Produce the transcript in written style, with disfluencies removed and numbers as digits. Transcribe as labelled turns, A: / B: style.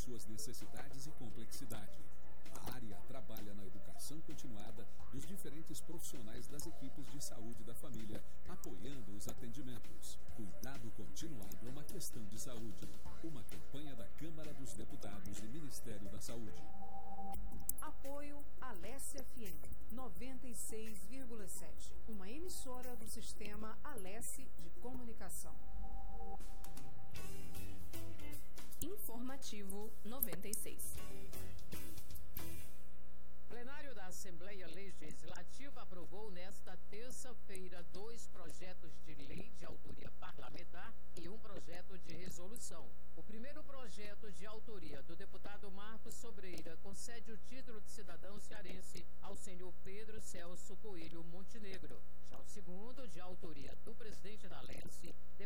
A: suas necessidades e complexidade. A área trabalha na educação continuada dos diferentes profissionais das equipes de saúde da família, apoiando os atendimentos. Cuidado continuado é uma questão de saúde. Uma campanha da Câmara dos Deputados e Ministério da Saúde.
B: Apoio Alesse FM 96,7, uma emissora do sistema Alesse de Comunicação.
C: Informativo 96.
D: Plenário da Assembleia Legislativa aprovou nesta terça-feira 2 projetos de lei de autoria parlamentar e um projeto de resolução. O primeiro projeto, de autoria do deputado Marcos Sobreira, concede o título de cidadão cearense ao senhor Pedro Celso Coelho Montenegro.